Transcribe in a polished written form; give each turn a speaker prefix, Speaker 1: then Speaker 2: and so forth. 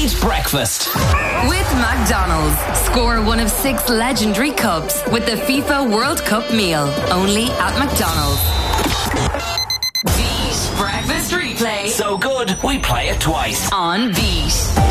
Speaker 1: Beat Breakfast.
Speaker 2: With McDonald's. Score one of 6 legendary cups with the FIFA World Cup meal. Only at McDonald's. Beat Breakfast Replay.
Speaker 1: So good, we play it twice.
Speaker 2: On Beat.